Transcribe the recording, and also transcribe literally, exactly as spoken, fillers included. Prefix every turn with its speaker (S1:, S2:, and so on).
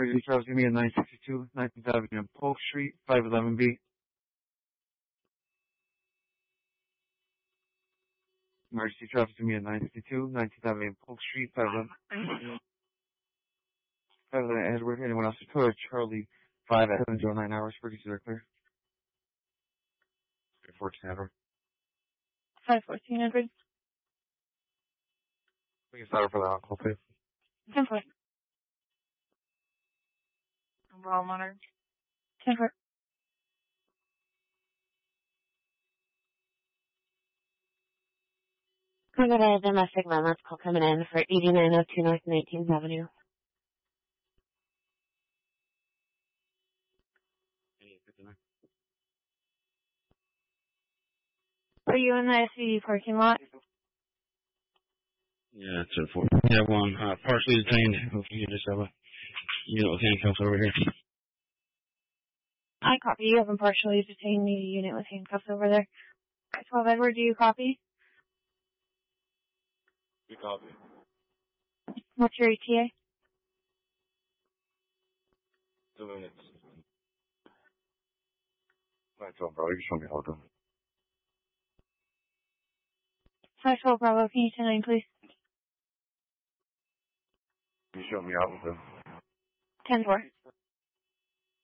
S1: Emergency Travis, give me a nine sixty-two, nineteenth Avenue, Polk Street, five eleven B. Emergency Travis, give me a nine sixty-two, nineteenth Avenue, Polk Street, five eleven. five eleven Edward. Anyone else? Code Charlie, five at seven zero nine hours. Frequencies are clear. fourteen Edward.
S2: five fourteen Edward.
S1: We can start for that on call, please.
S2: ten four. Overall monitor. ten four.
S3: We got a domestic violence call coming in for eighty-nine oh two North nineteenth Avenue.
S2: Are you in the S V D parking lot?
S4: Yeah, it's a four. We have one uh, partially detained. Hopefully you just have a unit with handcuffs over here.
S2: I copy. You have a partially detained unit with handcuffs over there. twelve Edward, do you copy?
S1: We copy.
S2: What's your E T A?
S1: Two minutes. Nine twelve, bro. You can show me how to do.
S2: five twelve Bravo, can you ten nine, please?
S1: You show me how to do.
S2: ten four.